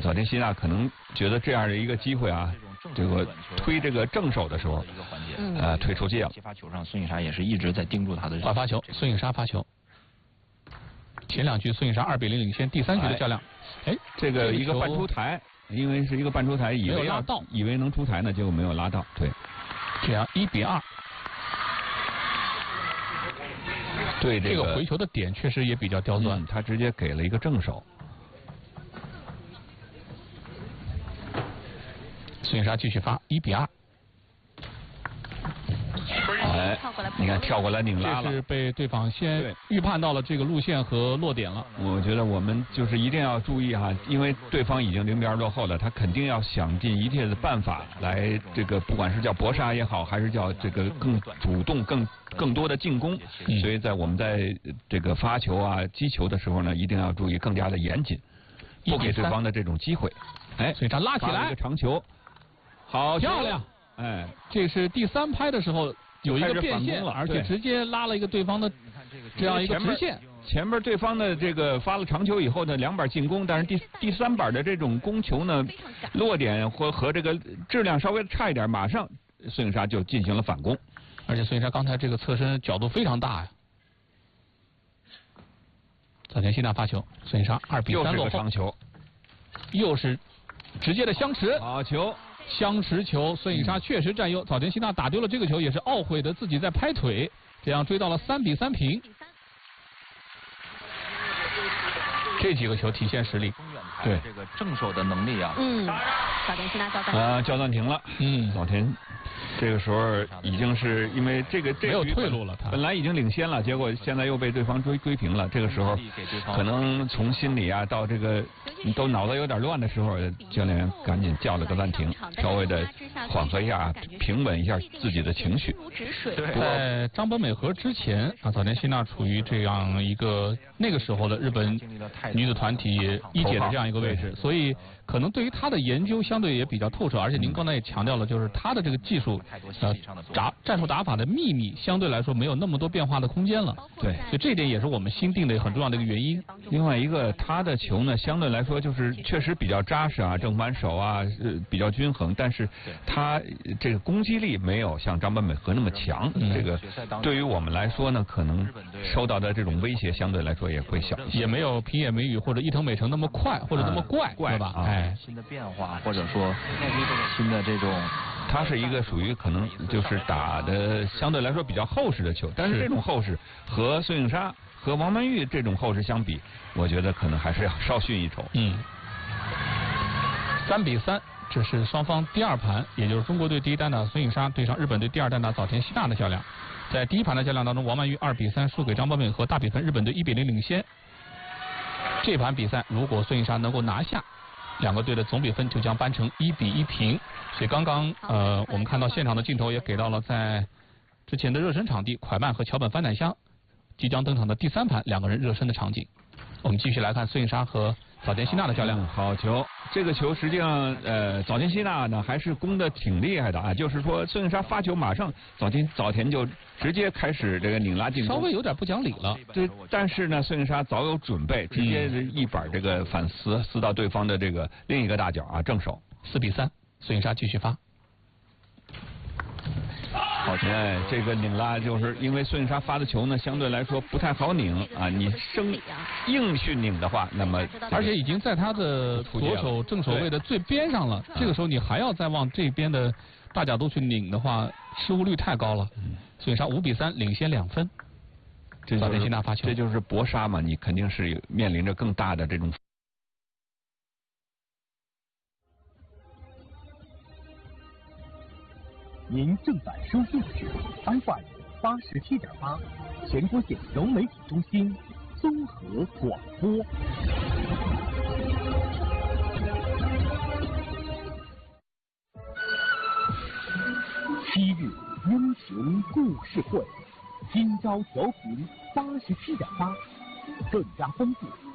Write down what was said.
早田希娜可能觉得这样的一个机会啊，这个推这个正手的时候，推出界了。 接发球上，孙颖莎也是一直在盯住他的发球，孙颖莎发球。前2局孙颖莎2比0领先，第3局的较量， 这个一个半出台，因为是一个半出台，以为拉到， 以为能出台呢，结果没有拉到，对， 这样1比2。 对这个回球的点确实也比较刁钻， 他直接给了一个正手。 孙颖莎继续发1比2。 你看跳过来拧拉了， 这是被对方先预判到了这个路线和落点了。 我觉得我们就是一定要注意哈，因为对方已经0比2落后了，他肯定要想尽一切的办法来这个，不管是叫搏杀也好，还是叫这个更主动、更多的进攻。所以在我们在这个发球啊、击球的时候呢，一定要注意更加的严谨，不给对方的这种机会。 所以他拉起来一个长球，好漂亮！这是第3拍的时候。有一个变线，而且直接拉了一个对方的这样一个直线。 前面对方的这个发了长球以后呢，2板进攻，但是第3板的这种攻球呢，落点和这个质量稍微差一点，马上孙颖莎就进行了反攻。 而且孙颖莎刚才这个侧身角度非常大呀。早田希娜发球，孙颖莎2比3落后。 又是个长球， 又是直接的相持。 好球。 相持球，孙颖莎确实占优。早田希娜打丢了这个球，也是懊悔的自己在拍腿，这样追到了3比3平。这几个球体现实力， 对这个正手的能力啊。 早田希娜叫暂停了。早田这个时候已经是因为这没有退路了，他本来已经领先了，结果现在又被对方追平了。这个时候可能从心理啊到这个都脑子有点乱的时候，教练员赶紧叫了个暂停，稍微的缓和一下，平稳一下自己的情绪。 在张本美和之前啊，早田希娜处于这样一个那个时候的日本女子团体一姐的这样一个位置，所以可能对于她的研究相对也比较透彻，而且您刚才也强调了，就是她的这个技术战术打法的秘密相对来说没有那么多变化的空间了。 对， 所以这一点也是我们新定的很重要的一个原因。 另外一个，她的球呢相对来说就是确实比较扎实啊，正反手啊比较均衡，但是她这个攻击力没有像张本美和那么强。这个对于我们来说呢，可能受到的这种威胁相对来说也会小一些， 也没有平野美宇或者伊藤美诚那么快或者那么怪，对吧？ 新的变化或者说新的这种。 他是一个属于可能就是打的相对来说比较厚实的球，但是这种厚实和孙颖莎和王曼玉这种厚实相比，我觉得可能还是要稍逊一筹。 3比3，这是双方第2盘，也就是中国队第1单打孙颖莎对上日本队第2单打早田希娜的较量。在第1盘的较量当中，王曼玉2比3输给张本美和，大比分日本队1比0领先。这盘比赛如果孙颖莎能够拿下，两个队的总比分就将扳成1比1平。所以刚刚我们看到现场的镜头也给到了在之前的热身场地蒯曼和桥本帆乃香即将登场的第3盘两个人热身的场景。我们继续来看孙颖莎和早田希娜的较量。 好球，这个球实际上早田希娜呢还是攻的挺厉害的啊，就是说孙颖莎发球马上早田就直接开始这个拧拉进攻， 稍微有点不讲理了。 但是呢孙颖莎早有准备，直接一板这个反撕到对方的这个另一个大角啊，正手。 4比3，孙颖莎继续发。 好球！这个拧拉就是因为孙颖莎发的球呢，相对来说不太好拧啊。你硬去拧的话，那么而且已经在他的左手正手位的最边上了。这个时候你还要再往这边的大角度去拧的话，失误率太高了。孙颖莎5比3领先2分。早田希娜发球， 这就是搏杀嘛，你肯定是面临着更大的这种。 您正在收听的是 FM 87.8全国县柔媒体中心综合广播。昔日英雄故事会，今朝调频87.8，更加丰富，